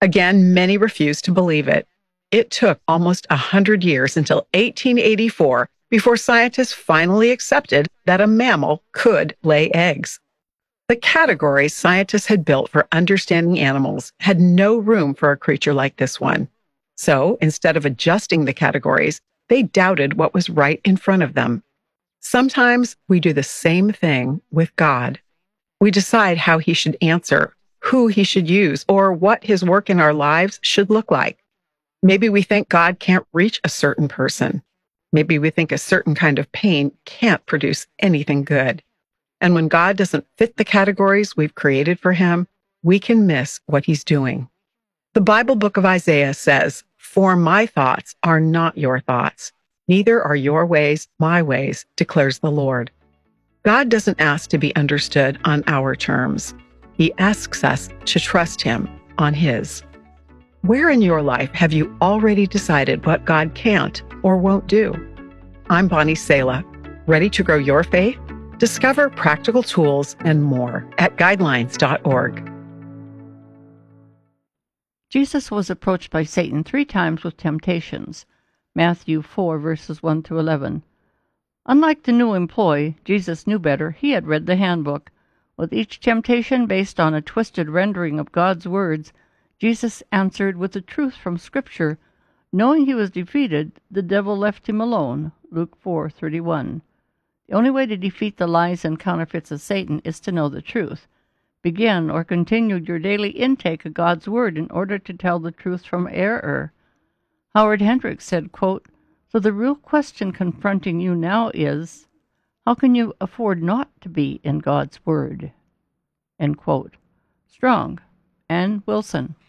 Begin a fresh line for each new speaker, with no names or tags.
Again, many refused to believe it. It took almost 100 years until 1884 before scientists finally accepted that a mammal could lay eggs. The categories scientists had built for understanding animals had no room for a creature like this one. So instead of adjusting the categories, they doubted what was right in front of them. Sometimes we do the same thing with God. We decide how he should answer, who he should use, or what his work in our lives should look like. Maybe we think God can't reach a certain person. Maybe we think a certain kind of pain can't produce anything good. And when God doesn't fit the categories we've created for him, we can miss what he's doing. The Bible book of Isaiah says, "For my thoughts are not your thoughts, neither are your ways my ways, declares the Lord." God doesn't ask to be understood on our terms. He asks us to trust him on his. Where in your life have you already decided what God can't or won't do? I'm Bonnie Sala. Ready to grow your faith? Discover practical tools and more at guidelines.org.
Jesus was approached by Satan 3 times with temptations. Matthew 4, verses 1 through 11. Unlike the new employee, Jesus knew better. He had read the handbook. With each temptation based on a twisted rendering of God's words, Jesus answered with the truth from Scripture. Knowing he was defeated, the devil left him alone. Luke 4:31. The only way to defeat the lies and counterfeits of Satan is to know the truth. Begin or continue your daily intake of God's Word in order to tell the truth from error. Howard Hendricks said, quote, "So the real question confronting you now is, how can you afford not to be in God's Word?" End quote. Strong, Ann Wilson.